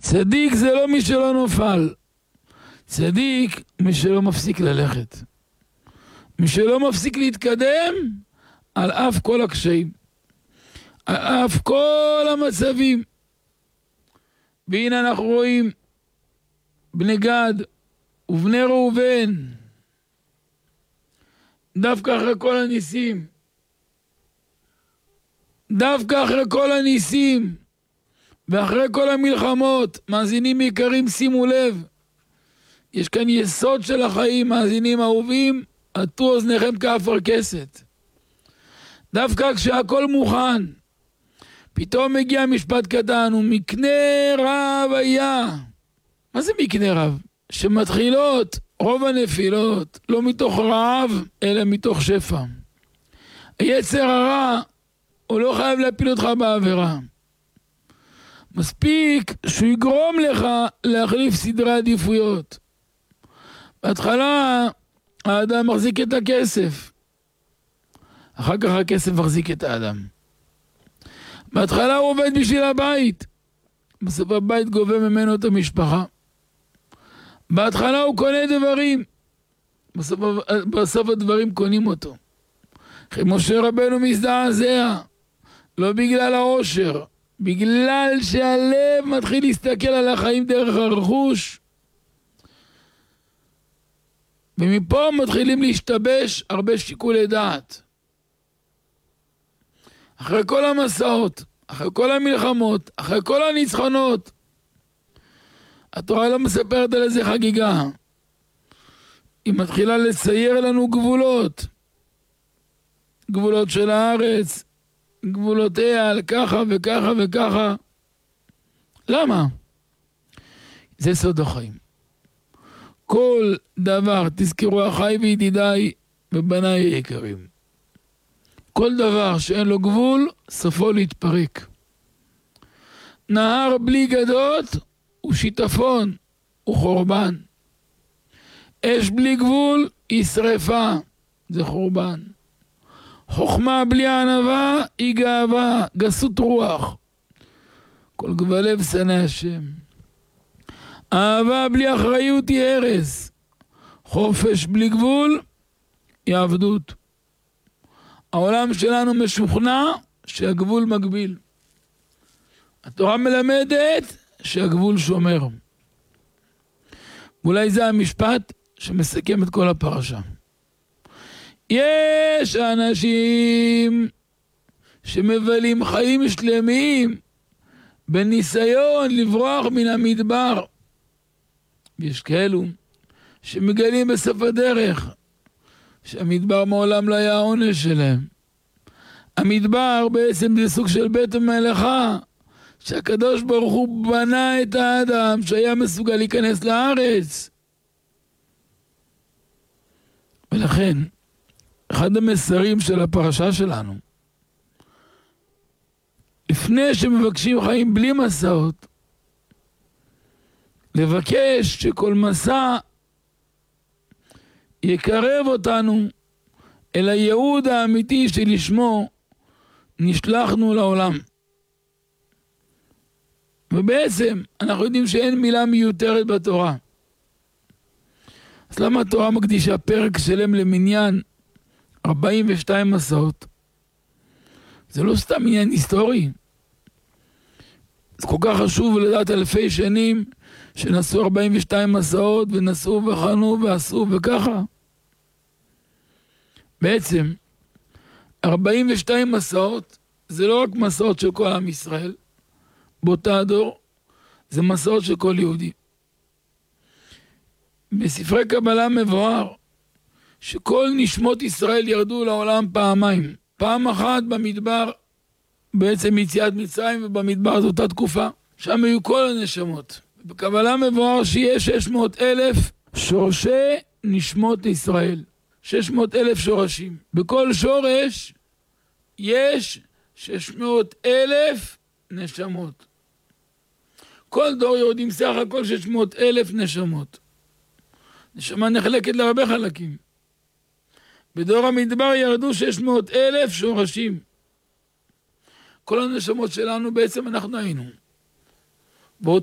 צדיק זה לא מי שלא נופל. צדיק מי שלא מפסיק ללכת. מי שלא מפסיק להתקדם על אף כל הקשיים. על אף כל המצבים. והנה אנחנו רואים בני גד ובני ראובן, דווקא אחרי כל הניסים, דווקא אחרי כל הניסים ואחרי כל המלחמות, מאזינים יקרים, שימו לב, יש כאן יסוד של החיים, מאזינים אהובים, עטו אוזניכם כאפרכסת. דווקא כשהכל מוכן, פתאום מגיע משפט קטן, ומקנה רב היה. מה זה מקנה רב? שמתחילות רוב הנפילות, לא מתוך רעב, אלא מתוך שפע. היצר הרע, הוא לא חייב להפיל אותך בעבירה. מספיק שהוא יגרום לך להחליף סדרי עדיפויות. בהתחלה, האדם מחזיק את הכסף. אחר כך הכסף מחזיק את האדם. בהתחלה הוא עובד בשביל הבית. בסוף הבית גובה ממנו את המשפחה. בהתחלה הוא קונה דברים. בסוף הדברים קונים אותו. משה רבנו מזדעזע. לא בגלל העושר. בגלל שהלב מתחיל להסתכל על החיים דרך הרכוש. ומפה מתחילים להשתבש הרבה שיקולי דעת. אחרי כל המסעות, אחרי כל המלחמות, אחרי כל הניצחונות, התורה לא מספרת על איזה חגיגה. היא מתחילה לצייר לנו גבולות. גבולות של הארץ, גבולותיה על ככה וככה וככה. למה? זה סוד החיים. כל דבר, תזכרו אחיי וידידיי ובניי היקרים. כל דבר שאין לו גבול, סופו להתפרק. נהר בלי גדות הוא שיטפון, הוא חורבן. אש בלי גבול היא שריפה, זה חורבן. חוכמה בלי ענווה היא גאווה, גסות רוח. כל גבלב שנא השם. אהבה בלי אחריות היא הרס. חופש בלי גבול היא עבדות. העולם שלנו משוכנע שהגבול מגביל. התורה מלמדת שהגבול שומר. אולי זה המשפט שמסכם את כל הפרשה. יש אנשים שמבלים חיים שלמים בניסיון לברוח מן המדבר. יש כאלו שמגלים בסוף הדרך שהמדבר מעולם לא היה העונש שלהם. המדבר בעצם זה סוג של בית המלאכה, שהקדוש ברוך הוא בנה את האדם שהיה מסוגל להיכנס לארץ. ולכן, אחד המסרים של הפרשה שלנו, לפני שמבקשים חיים בלי מסעות, לבקש שכל מסע יקרב אותנו אל הייעוד האמיתי שלשמו נשלחנו לעולם. ובעצם אנחנו יודעים שאין מילה מיותרת בתורה. אז למה התורה מקדישה פרק שלם למניין 42 מסעות? זה לא סתם עניין היסטורי. זה כל כך חשוב לדעת אלפי שנים שנסעו 42 מסעות ונסעו וחנו ועשו וככה. בעצם 42 מסעות זה לא רק מסעות של כל עם ישראל, באותה הדור זה מסעות של כל יהודי. בספרי קבלה מבואר שכל נשמות ישראל ירדו לעולם פעמיים. פעם אחת במדבר, בעצם יציאת מצרים, ובמדבר זו אותה תקופה, שם היו כל הנשמות. בקבלה מבואר שיש 600,000 שורשי נשמות ישראל. 600,000 שורשים. בכל שורש יש 600,000 נשמות. כל דור יהודים סך הכל 600,000 נשמות. נשמה נחלקת להרבה חלקים. בדור המדבר ירדו 600,000 שורשים. כל הנשמות שלנו בעצם אנחנו היינו.